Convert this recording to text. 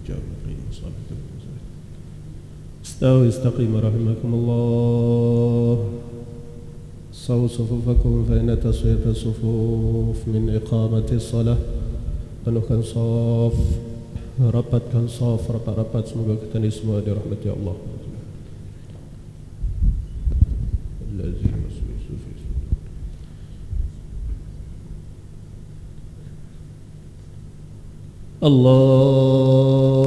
استووا استقيموا رحمكم الله. صووا صفوفكم فإن تسوية الصفوف من إقامة الصلاة. Penuhkan saf, rapatkan saf, rapat-rapat, semoga kita ini semua dirahmati Allah. Allah